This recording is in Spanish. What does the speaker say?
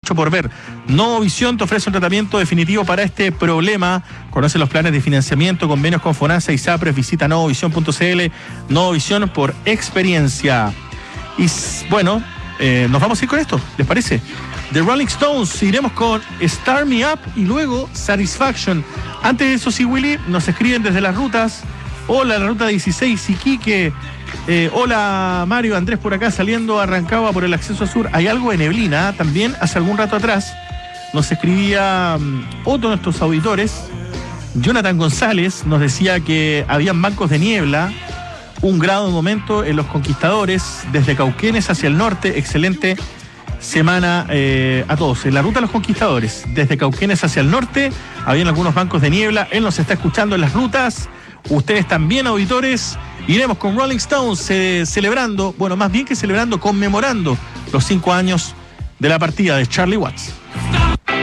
mucho por ver. Novovisión te ofrece un tratamiento definitivo para este problema. Conoce los planes de financiamiento, convenios con FONASA y SAPRES. Visita novovisión.cl. Novovisión por experiencia. Y bueno, nos vamos a ir con esto, ¿les parece? The Rolling Stones, iremos con Start Me Up y luego Satisfaction. Antes de eso, sí, Willy, nos escriben desde las rutas. Hola, la ruta 16, Iquique. Hola, Mario, Andrés por acá, saliendo a Rancagua por el acceso sur. Hay algo de neblina, también hace algún rato atrás nos escribía otro de nuestros auditores, Jonathan González, nos decía que habían bancos de niebla, 1 grado de momento en Los Conquistadores, desde Cauquenes hacia el norte. Excelente semana a todos. En la ruta de Los Conquistadores, desde Cauquenes hacia el norte, habían algunos bancos de niebla. Él nos está escuchando en las rutas. Ustedes también, auditores. Iremos con Rolling Stones celebrando, bueno, más bien que celebrando, conmemorando los 5 años de la partida de Charlie Watts.